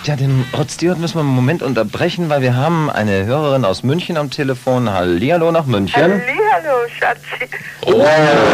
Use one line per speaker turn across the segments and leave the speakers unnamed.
Ja, den Rod Stewart müssen wir einen Moment unterbrechen, weil wir haben eine Hörerin aus München am Telefon. Hallihallo nach München.
Hallihallo, Schatzi.
Oh!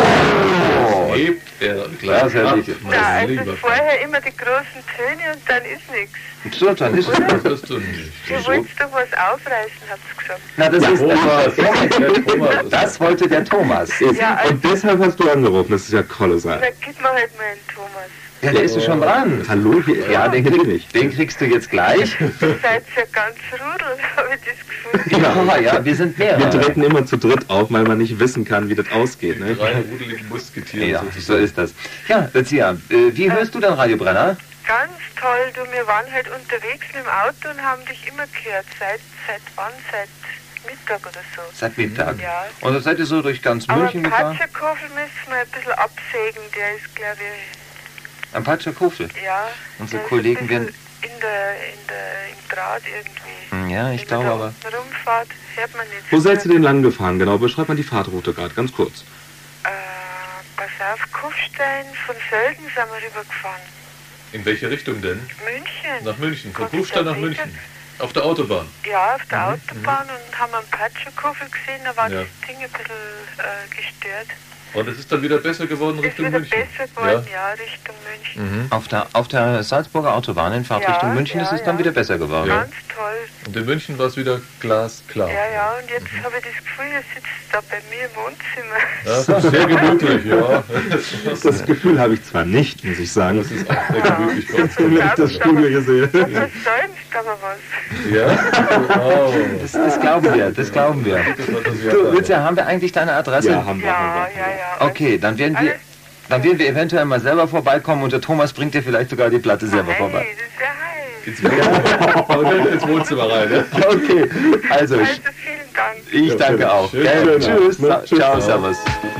Hebt er gleich
ab. Na, also vorher immer die großen Töne und dann ist nichts.
So, dann ist es.
Das wirst du nicht.
Du wolltest doch was aufreißen, hat's gesagt.
Na, das ist
Thomas.
Das wollte der Thomas.
Ja, also,
Und deshalb hast du angerufen, das ist ja kolossal.
na, gib mir halt mal einen Thomas.
Ja, der ist ja schon dran.
Hallo?
Ja, den kriegst du jetzt gleich.
Ihr seid ja ganz rudel, habe ich das Gefühl.
Ja, wir sind
Wir
mehrere.
treten immer zu dritt auf, weil man nicht wissen kann, wie das ausgeht. Ne?
Drei rudeligen Musketiere.
Ja, so ist das. Ja, Lucia, wie hörst du denn Radio Brenner?
Ganz toll, du, wir waren halt unterwegs mit dem Auto und haben dich immer gehört. Seit wann? Seit Mittag oder so.
Seit Mittag.
Ja.
Und dann seid ihr so durch ganz
Aber
München gefahren?
Patschakofel müssen wir ein bisschen absägen, der ist, glaube ich,
Am Patschakofel?
ja.
Unsere
der ist
Kollegen
ein
werden...
bisschen im Draht irgendwie.
Ja, ich
Wenn
glaube
man
aber...
da rumfahrt, hört man nicht.
Wo seid ihr denn lang gefahren? Genau, beschreibt mal die Fahrtroute gerade, ganz kurz.
Pass auf, Kufstein, von Sölden sind wir rübergefahren.
In welche Richtung denn?
München.
Nach München. Von
Kannst du
Kufstein
da
nach
sicher?
München. Auf der Autobahn.
Ja, auf der Autobahn und haben einen Patschakofel gesehen, da war
Ja.
das Ding ein bisschen gestört.
Und es ist dann wieder besser geworden
Ist
Richtung
wieder
München.
besser geworden, ja, Richtung München.
Auf der Salzburger Autobahn in Fahrtrichtung
Ja,
München ist es
ja,
dann
ja.
wieder besser geworden.
Ganz toll.
Und in München war es wieder glasklar.
Ja, und jetzt habe ich das Gefühl, ihr sitzt da bei mir im Wohnzimmer.
Ja, das ist sehr gemütlich, ja.
Das Gefühl habe ich zwar nicht, muss ich sagen.
Das ist auch sehr gemütlich bei uns.
Wenn ich das Studio hier sehe.
Du versäumst aber was.
Ja? Wow.
Das glauben wir, das glauben wir. Du, Lucia, haben wir eigentlich deine Adresse?
Ja, haben wir.
Ja.
Okay, dann werden wir eventuell mal selber vorbeikommen und der Thomas bringt dir vielleicht sogar die Platte selber vorbei.
Hey, das ist ja heiß.
Geht's wieder? Und ins Wohnzimmer rein, ne?
Okay, also
Also vielen Dank.
ich danke auch.
Schön.
Tschüss,
Tschüss.
ciao, servus.